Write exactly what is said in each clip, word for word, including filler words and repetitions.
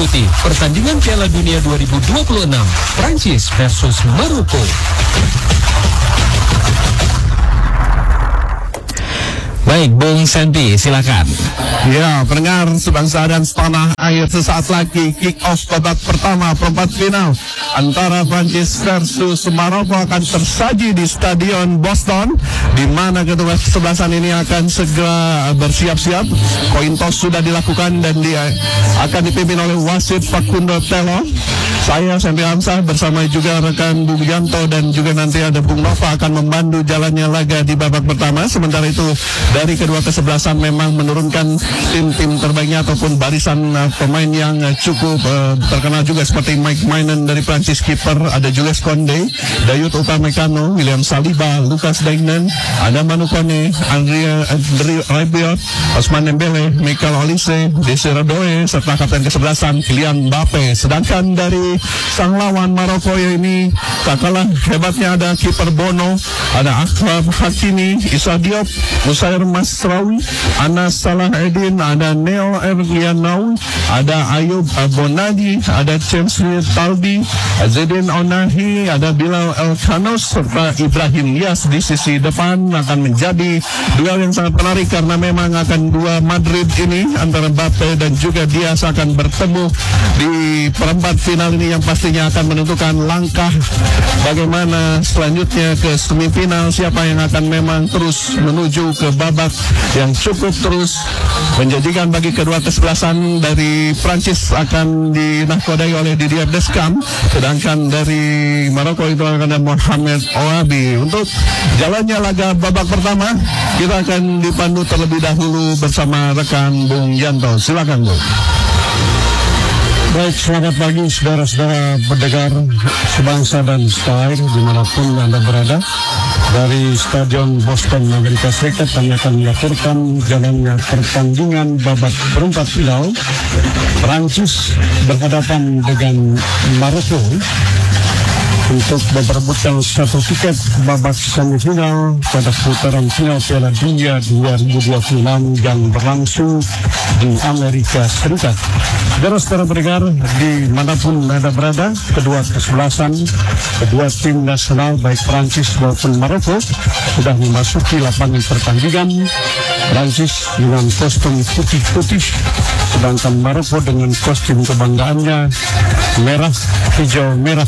mengikuti pertandingan Piala Dunia dua ribu dua puluh enam Prancis versus Maroko. Baik, Bung Santi, silakan. Ya, pendengar sebangsa dan setanah air, sesaat lagi kick off babak pertama perempat final antara Prancis versus Maroko akan tersaji di Stadion Boston, di mana kedua kesebelasan ini akan segera bersiap-siap. Koin toss sudah dilakukan dan dia akan dipimpin oleh wasit Facundo Telo. Saya Santi Hamzah bersama juga rekan Bung Yanto dan juga nanti ada Bung Nova akan memandu jalannya laga di babak pertama. Sementara itu dari kedua kesebelasan memang menurunkan tim-tim terbaiknya ataupun barisan uh, pemain yang uh, cukup uh, terkenal juga seperti Mike Maignan dari Prancis, kiper ada Jules Koundé, Dayot Upamecano, William Saliba, Lucas Digne, ada Manu Kone, Andrea Andri Rabiot, Ousmane Dembele, Michael Olise, Desiree Doué serta kapten kesebelasan Kylian Mbappe. Sedangkan dari sang lawan Maroko ini tak kalah hebatnya ada kiper Bono, ada Achraf Hakimi, Issa Diop, Musair Masraoui, Anas Salahuddin, ada Neo Erlianaoui, ada Ayub Bonadi, ada James Talbi, Zedin Onahi, ada Bilal El Khanos serta Ibrahim Niasse di sisi depan. Akan menjadi duel yang sangat menarik karena memang akan dua Madrid ini antara Mbappe dan juga Dias akan bertemu di perempat final ini yang pastinya akan menentukan langkah bagaimana selanjutnya ke semifinal, siapa yang akan memang terus menuju ke babak yang cukup terus menjanjikan bagi kedua kesebelasan. Dari Prancis akan dinahkodai oleh Didier Deschamps, sedangkan dari Maroko itu akan ada Mohamed Ouabi. Untuk jalannya laga babak pertama kita akan dipandu terlebih dahulu bersama rekan Bung Yanto. Silakan Bung. Baik, selamat pagi saudara-saudara pendengar sebangsa dan setanah dimanapun Anda berada. Dari Stadion Boston, Amerika Serikat, kami akan melaporkan jalannya pertandingan babak perempat final Prancis berhadapan dengan Maroko untuk memperebutkan satu tiket babak semifinal pada putaran final Piala Dunia dua ribu dua puluh enam yang berlangsung di Amerika Serikat. Saudara-saudara pendengar dimanapun Anda berada, kedua kesebelasan, kedua tim nasional baik Prancis maupun Maroko sudah memasuki lapangan pertandingan. Prancis dengan kostum putih-putih, sedangkan Maroko dengan kostum kebanggaannya merah, hijau, merah.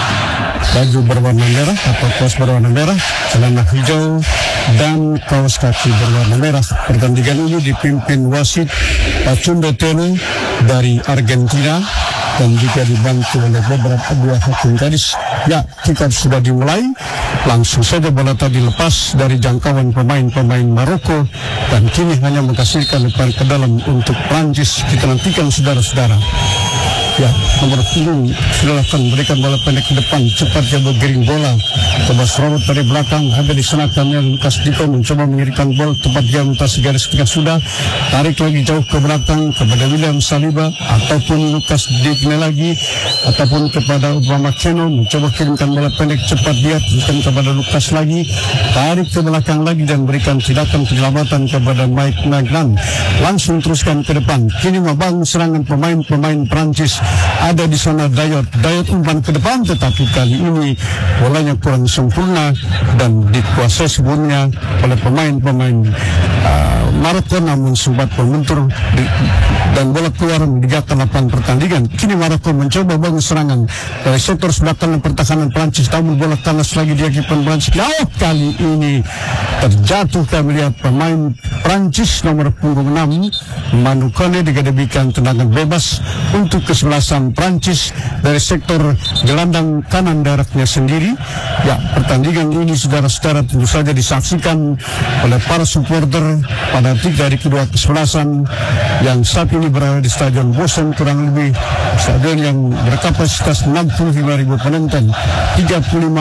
Baju berwarna merah atau kaos berwarna merah, celana hijau, dan kaos kaki berwarna merah. Pertandingan ini dipimpin wasit Facundo Telo dari Argentina dan juga dibantu oleh beberapa dua hakim garis. Ya, kita sudah dimulai. Langsung saja bola tadi lepas dari jangkauan pemain-pemain Maroko dan kini hanya menghasilkan lebar ke dalam untuk Prancis. Kita nantikan saudara-saudara. Ya, nomor punggung silakan berikan bola pendek ke depan, cepat dia bergiring bola. Coba serobot dari belakang, ada di sana Daniel Lucas Dito mencoba mengirimkan bola tepat dia melintasi garis tengah sudah, tarik lagi jauh ke belakang kepada William Saliba ataupun Lucas Digne lagi ataupun kepada Upamecano, mencoba kirimkan bola pendek cepat dia berikan kepada Lucas lagi, tarik ke belakang lagi dan berikan tindakan penyelamatan kepada Mike Maignan. Langsung teruskan ke depan. Kini membangun serangan pemain-pemain Prancis. Ada di sana Dayot, Dayot umpan ke depan, tetapi kali ini bolanya kurang sempurna dan dikuasai sebelumnya oleh pemain-pemain uh, Maroko, namun sempat membentur di, dan bola keluar meninggalkan lapangan pertandingan. Kini Maroko mencoba bangun serangan dari sektor sebelah kanan pertahanan Prancis, namun bola kanas lagi di akibat Prancis. Oh, kali ini terjatuh kami lihat pemain Prancis nomor punggung enam Manu Kone dikedebikan tendangan bebas untuk kesebelasan Prancis dari sektor gelandang kanan daratnya sendiri. Ya, pertandingan ini saudara-saudara tentu saja disaksikan oleh para supporter pada tiga dari kedua kesebelasan yang saat ini berada di Stadion Boston, kurang lebih stadion yang berkapasitas enam puluh lima ribu penonton. tiga puluh lima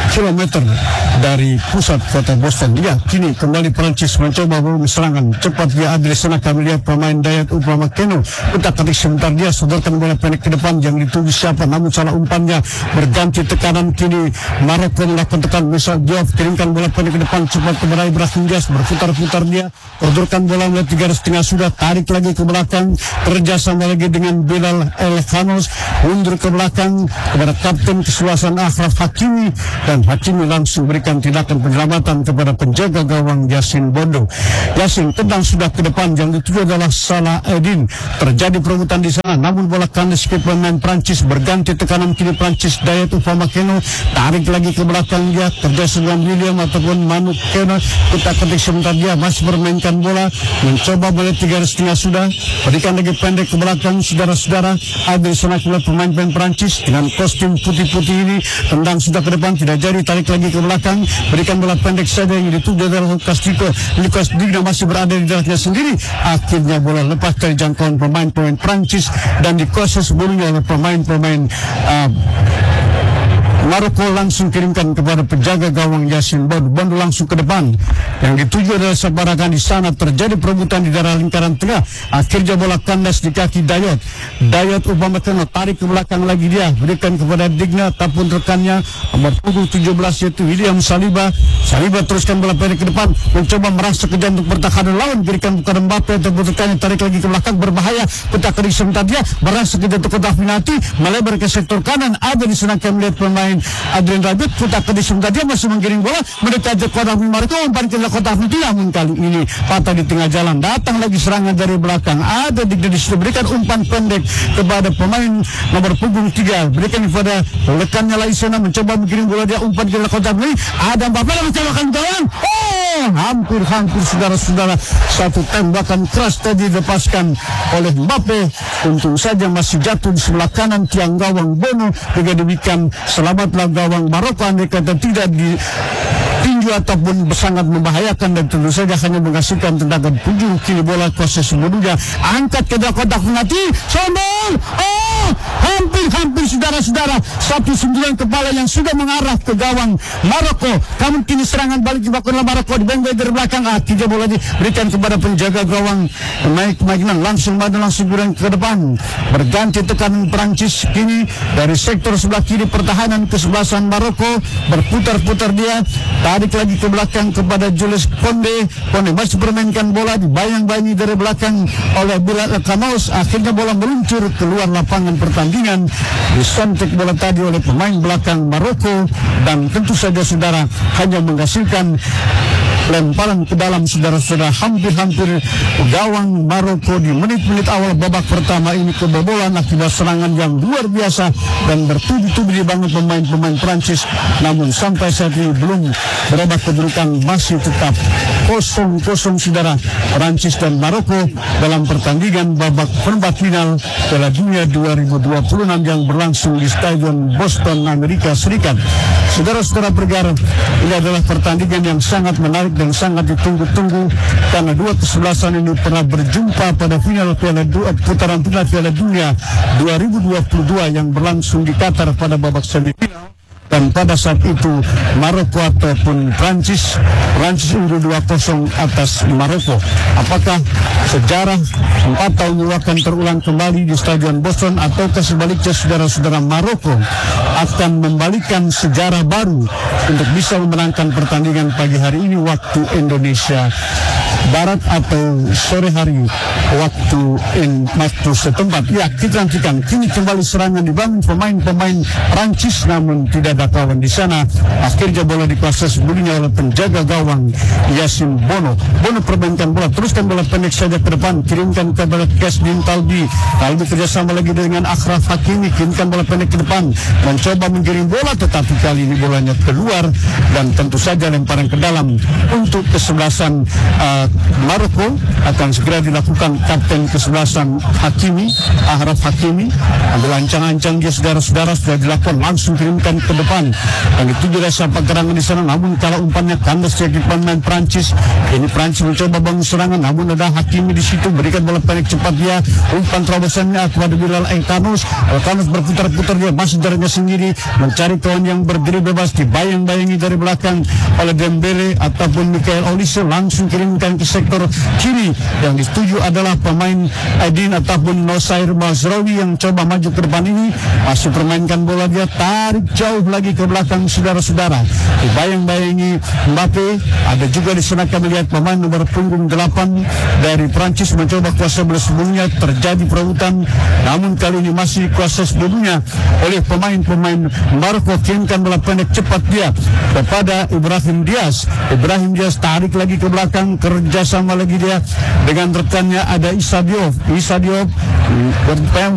kilometer dari pusat kota Boston. Ya, kini kembali Prancis mencoba memberi serangan cepat dia ada di sana. Kami lihat pemain Dayat Upamecano utak-atik sebentar dia sodorkan bola pendek ke depan yang dituju siapa, namun salah umpannya berganti tekanan. Kini Maroko melakukan tekan Musa Diop kirimkan bola pendek ke depan cepat kepada Ibrahim Diaz, berputar-putar dia sodorkan bola melihat tiga setengah sudah, tarik lagi ke belakang, kerjasama lagi dengan Bilal El Khanos, mundur ke belakang kepada kapten kesebelasan Achraf Hakimi, dan Hakimi langsung berikan tindakan penyelamatan kepada penjaga gawang Yasin Bondo. Yasin tendang sudah ke depan, yang dituju adalah Salah Edin. Terjadi perebutan di sana, namun bola kandas ke pemain Prancis, berganti tekanan kiri Prancis. Dayat Upamecano tarik lagi ke belakang dia, kerja dengan William ataupun Manu Kena, kita ketik sebentar dia masih bermainkan bola, mencoba melihat tiga setengah sudah, berikan lagi pendek ke belakang. Saudara-saudara, ada di sana pula pemain-pemain Prancis dengan kostum putih-putih ini, tendang sudah ke depan, tidak jadi, tarik lagi ke belakang, berikan bola pendek saja yang dituju adalah Lucas Digo. Lucas Digo masih berada di dalamnya sendiri, akhirnya bola lepas dari jangkauan pemain-pemain Prancis dan dikuasai sebelumnya oleh pemain-pemain uh, Maroko. Langsung kirimkan kepada penjaga gawang Yasin Bondo. Bondo langsung ke depan, yang dituju adalah sebarakan di sana. Terjadi perebutan di daerah lingkaran tengah, akhirnya bola kandas di kaki Dayot. Dayot Upamecano tarik ke belakang lagi dia, berikan kepada Digna ataupun rekannya nomor punggung tujuh belas yaitu William Saliba. Saliba teruskan bola pendek ke depan, mencoba merasa kejar untuk pertahanan lawan, berikan kepada Mbappe atau rekannya, tarik lagi ke belakang, berbahaya, petak kering sebentar dia, merasa kejar untuk kotak penalti, melebar ke sektor kanan. Ada di sana kami lihat pemain Adrian Rabiot, kotak kering sebentar dia masih menggiring bola mendekati kotak Maroko, umpan ke kotak penalti, namun kali ini patah di tengah jalan. Datang lagi serangan dari belakang, ada di situ, berikan umpan pendek kepada pemain nomor punggung tiga, berikan kepada rekannya Laisena, mencoba menggiring bola dia, umpan ke kotak penalti, ada Mbappe mencobakan gawang. Oh, hampir-hampir saudara-saudara, satu tembakan keras tadi dilepaskan oleh Mbappe, untung saja masih jatuh di sebelah kanan tiang gawang Bono. Dengan demikian selamatlah gawang Maroko, andai kata tidak di tinju ataupun sangat membahayakan, dan tentu saja hanya menghasilkan tendangan tujuh. Kini bola kuasa sebelumnya angkat ke kotak penalti, sombong. Oh, hampir-hampir saudara-saudara, satu sundulan kepala yang sudah mengarah ke gawang Maroko. Namun kini serangan balik dilakukan oleh Maroko, dibengkel dari belakang. Akhirnya bola diberikan kepada penjaga gawang Mike Magnan, langsung maju langsung ke depan, berganti tekanan Prancis. Kini dari sektor sebelah kiri pertahanan kesebelasan Maroko, berputar-putar dia, tarik lagi ke belakang kepada Jules Konde. Konde masih bermainkan bola, dibayang-bayangi dari belakang oleh Bilal El Khanos. Akhirnya bola meluncur keluar lapangan pertandingan, disontek bola tadi oleh pemain belakang Maroko, dan tentu saja saudara hanya menghasilkan lemparan ke dalam. Saudara-saudara, hampir-hampir gawang Maroko di menit-menit awal babak pertama ini kebobolan akibat serangan yang luar biasa dan bertubi-tubi dibangun pemain-pemain Prancis. Namun sampai saat ini belum berubah kedudukan, masih tetap kosong-kosong saudara, Prancis dan Maroko dalam pertandingan babak perempat final Piala Dunia dua ribu dua puluh enam yang berlangsung di Stadion Boston, Amerika Serikat. Saudara-saudara bergar, ini adalah pertandingan yang sangat menarik dan sangat ditunggu-tunggu, karena dua kesebelasan ini pernah berjumpa pada final Piala Dunia, putaran final Piala Dunia dua ribu dua puluh dua yang berlangsung di Qatar pada babak semifinal. Dan pada saat itu Maroko ataupun Prancis Prancis unggul dua kosong atas Maroko. Apakah sejarah empat tahun ini akan terulang kembali di Stadion Boston, ataukah sebaliknya saudara-saudara, Maroko akan membalikan sejarah baru untuk bisa memenangkan pertandingan pagi hari ini waktu Indonesia Barat atau sore hari waktu in waktu setempat. Ya, kita nantikan. Kini kembali serangan dibangun pemain-pemain Prancis, namun tidak ada kawan di sana. Akhirnya bola dikuasai sebelumnya oleh penjaga gawang Yasin Bono. Bono permainkan bola, teruskan bola pendek saja ke depan, kirimkan kepada Kasdim Talbi. Talbi kerjasama lagi dengan Achraf Hakimi, kirimkan bola pendek ke depan, mencoba menggiring bola, tetapi kali ini bolanya keluar, dan tentu saja lemparan ke dalam untuk kesebelasan uh, Maroko akan segera dilakukan kapten kesebelasan Hakimi, Ahraf Hakimi. Ambil ancang-ancang dia saudara-saudara sudah dilakukan, langsung kirimkan ke depan. Yang itu jelas apa gerangan di sana, namun kalau umpannya kandas dari pemain Prancis. Ini Prancis mencoba bangun serangan, namun ada Hakimi di situ berikan bola pendek cepat dia, umpan terobosannya kepada Bilal Elkanus. Elkanus berputar-putar dia masih jalannya sendiri mencari kawan yang berdiri bebas, dibayang-bayangi dari belakang oleh Dembele ataupun Michael Olise, langsung kirimkan ke sektor kiri. Yang dituju adalah pemain Aidin ataupun Nosair Mazraoui yang coba maju ke depan ini, masih permainkan bola dia, tarik jauh lagi ke belakang saudara-saudara, dibayang-bayangi Mbappe. Ada juga di sana kami lihat pemain nomor punggung delapan dari Prancis mencoba kuasa bola sebelumnya, terjadi perebutan, namun kali ini masih kuasa sebelumnya oleh pemain-pemain Maroko. Kirimkan bola pendek cepat dia kepada Ibrahim Diaz. Ibrahim Diaz tarik lagi ke belakang, kerjasama lagi dia dengan rekannya ada Issa Diop. Issa Diop